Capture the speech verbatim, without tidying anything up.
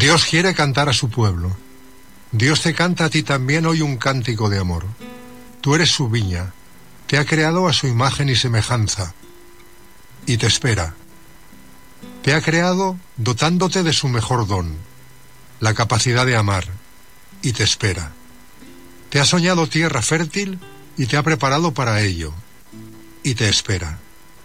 Dios quiere cantar a su pueblo. Dios te canta a ti también hoy un cántico de amor. Tú eres su viña, te ha creado a su imagen y semejanza, y te espera. Te ha creado dotándote de su mejor don, la capacidad de amar, y te espera. Te ha soñado tierra fértil y te ha preparado para ello, y te espera.